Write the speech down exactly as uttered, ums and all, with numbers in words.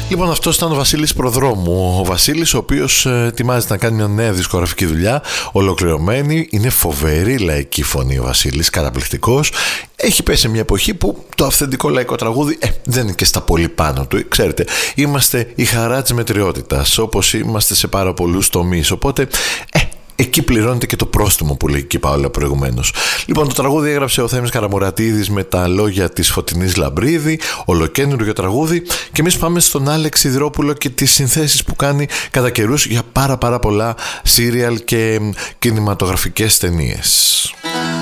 Λοιπόν, αυτός ήταν ο Βασίλης Προδρόμου. Ο Βασίλης, ο οποίος ε, ετοιμάζεται να κάνει μια νέα δισκογραφική δουλειά, ολοκληρωμένη. Είναι φοβερή λαϊκή φωνή ο Βασίλης, καταπληκτικός. Έχει πέσει σε μια εποχή που το αυθεντικό λαϊκό τραγούδι ε, δεν είναι και στα πολύ πάνω του. Ξέρετε, είμαστε η χαρά της μετριότητας, όπως είμαστε σε πάρα πολλούς τομείς. Οπότε, ε, εκεί πληρώνεται και το πρόστιμο που λέει και Παόλα προηγουμένως. Λοιπόν, το τραγούδι έγραψε ο Θέμης Καραμουρατίδης με τα λόγια της Φωτεινής Λαμπρίδη, ολοκαίνουργιο τραγούδι, και εμείς πάμε στον Άλεξ Σιδηρόπουλο και τις συνθέσεις που κάνει κατά καιρούς για πάρα πάρα πολλά σύριαλ και κινηματογραφικές ταινίες.